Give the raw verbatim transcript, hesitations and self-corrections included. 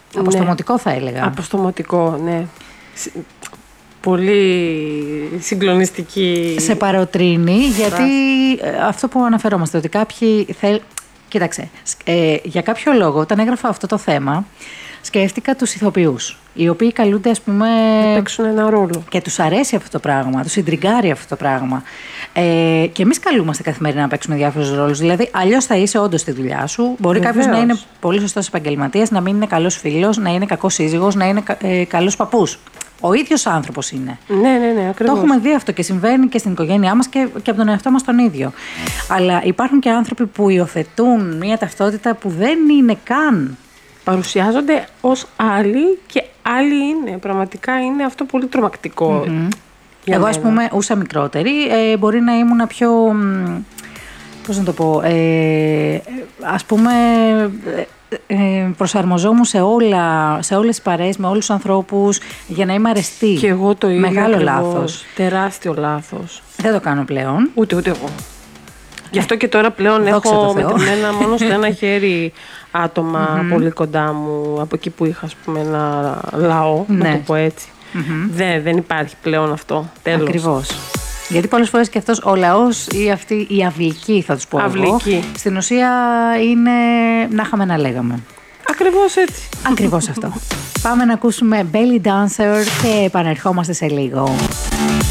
Αποστομωτικό ναι. θα έλεγα. Αποστομωτικό, ναι. Πολύ συγκλονιστική. Σε παροτρύνει, γιατί αυτό που αναφερόμαστε, ότι κάποιοι θέλουν. Κοίταξε, ε, για κάποιο λόγο, όταν έγραφα αυτό το θέμα, σκέφτηκα τους ηθοποιούς, οι οποίοι καλούνται, ας πούμε, να παίξουν ένα ρόλο. Και τους αρέσει αυτό το πράγμα, τους συντριγκάρει αυτό το πράγμα. Ε, και εμείς καλούμαστε καθημερινά να παίξουμε διάφορους ρόλους. Δηλαδή, αλλιώς θα είσαι όντως στη δουλειά σου. Μπορεί κάποιος να είναι πολύ σωστός επαγγελματίας, να μην είναι καλός φίλος, να είναι κακός σύζυγος, να είναι ε, καλός παππούς. Ο ίδιος άνθρωπος είναι. Ναι, ναι, ναι, ακριβώς. Το έχουμε δει αυτό και συμβαίνει και στην οικογένειά μας και, και από τον εαυτό μας τον ίδιο. Αλλά υπάρχουν και άνθρωποι που υιοθετούν μια ταυτότητα που δεν είναι καν. Παρουσιάζονται ως άλλοι και άλλοι είναι. Πραγματικά είναι αυτό πολύ τρομακτικό. Mm-hmm. Εγώ, ας πούμε, ούσα μικρότερη, ε, μπορεί να ήμουν πιο. Πώς να το πω. Ε, ας πούμε. Ε, προσαρμοζόμουν σε, όλα, σε όλες τις παρέες, με όλους τους ανθρώπους, για να είμαι αρεστή. Και εγώ το ίδιο. Μεγάλο ακριβώς. λάθος. Τεράστιο λάθος. Δεν το κάνω πλέον. Ούτε, ούτε εγώ. Γι' αυτό και τώρα πλέον έχω μετρημένα μόνο στο ένα χέρι άτομα mm-hmm. πολύ κοντά μου, από εκεί που είχα, ας πούμε, ένα λαό, ναι. να το πω έτσι. Mm-hmm. Δεν, δεν υπάρχει πλέον αυτό. Τέλος. Ακριβώς. Γιατί πολλές φορές και αυτός ο λαός ή αυτή η αυλική, θα τους πω αυλική. εγώ, στην ουσία είναι να είχαμε να λέγαμε. Ακριβώς έτσι. Ακριβώς αυτό. Πάμε να ακούσουμε Belly Dancer και επανερχόμαστε σε λίγο.